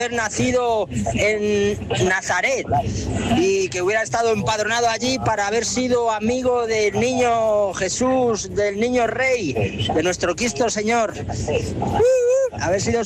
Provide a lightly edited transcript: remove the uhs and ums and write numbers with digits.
haber nacido en Nazaret y que hubiera estado empadronado allí para haber sido amigo del niño Jesús, del niño Rey, de nuestro Cristo Señor. Haber sido